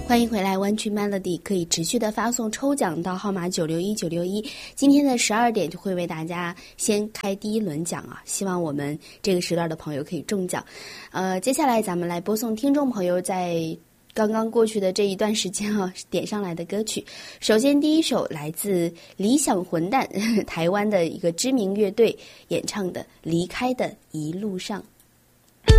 欢迎回来，湾区 Melody 可以持续的发送抽奖到号码961961，今天的12点就会为大家先开第一轮奖啊，希望我们这个时段的朋友可以中奖。接下来咱们来播送听众朋友在刚刚过去的这一段时间啊点上来的歌曲。首先第一首来自理想混蛋台湾的一个知名乐队演唱的《离开的一路上》。